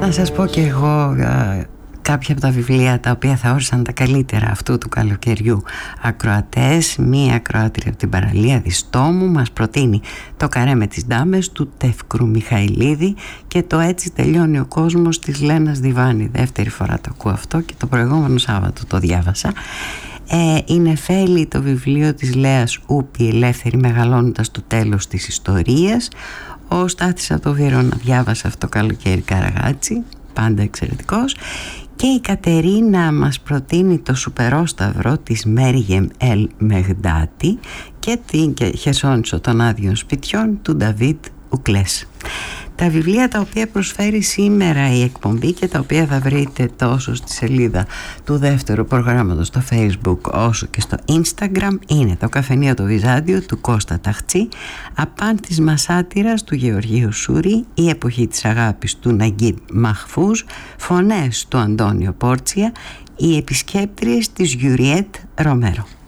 Να σας πω και εγώ κάποια από τα βιβλία τα οποία θα όρισαν τα καλύτερα αυτού του καλοκαιριού ακροατές. Μία ακροάτρια από την παραλία Διστόμου μας προτείνει το Καρέ με τις Ντάμες του Τεύκρου Μιχαηλίδη και το Έτσι τελειώνει ο κόσμος της Λένας Διβάνη. Δεύτερη φορά το ακούω αυτό και το προηγούμενο Σάββατο το διάβασα. Είναι Φέλη το βιβλίο της Λέας Ούπη, Ελεύθερη μεγαλώνοντας το τέλος της ιστορίας. Ο Στάθης από το Βύρωνα διάβασε αυτό το καλοκαίρι Καραγάτσι, πάντα εξαιρετικός. Και η Κατερίνα μας προτείνει το Σουπερόσταυρο της Μέριεμ Ελ Μεγντάτη και την Χερσόνησο των άδειων σπιτιών του Νταβίτ Ουκλές. Τα βιβλία τα οποία προσφέρει σήμερα η εκπομπή και τα οποία θα βρείτε τόσο στη σελίδα του δεύτερου προγράμματος στο Facebook όσο και στο Instagram είναι το Καφενείο το Βυζάντιο του Κώστα Ταχτσή, Απάντης Μασάτηρας του Γεωργίου Σούρη, Η Εποχή της Αγάπης του Ναγκίμπ Μαχφούζ, Φωνές του Αντώνιο Πόρτσια, Οι Επισκέπτριες της Γιουριέτ Ρομέρο.